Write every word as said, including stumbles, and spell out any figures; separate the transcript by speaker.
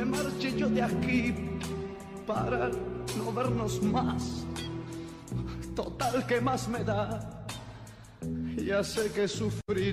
Speaker 1: marche yo de aquí para no vernos más. Total, ¿qué más me da? Ya sé que sufrir